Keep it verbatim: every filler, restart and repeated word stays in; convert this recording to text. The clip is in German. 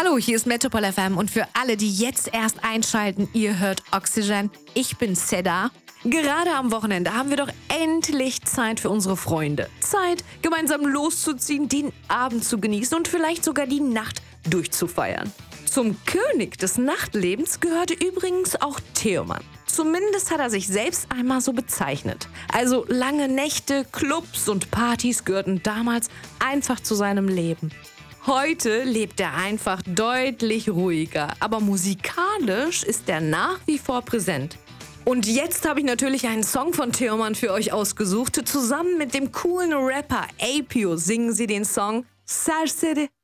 Hallo, hier ist Metropol F M und für alle, die jetzt erst einschalten, ihr hört Oxygen. Ich bin Seda. Gerade am Wochenende haben wir doch endlich Zeit für unsere Freunde. Zeit, gemeinsam loszuziehen, den Abend zu genießen und vielleicht sogar die Nacht durchzufeiern. Zum König des Nachtlebens gehörte übrigens auch Theoman. Zumindest hat er sich selbst einmal so bezeichnet. Also lange Nächte, Clubs und Partys gehörten damals einfach zu seinem Leben. Heute lebt er einfach deutlich ruhiger, aber musikalisch ist er nach wie vor präsent. Und jetzt habe ich natürlich einen Song von Theoman für euch ausgesucht. Zusammen mit dem coolen Rapper Apio singen sie den Song Serseri.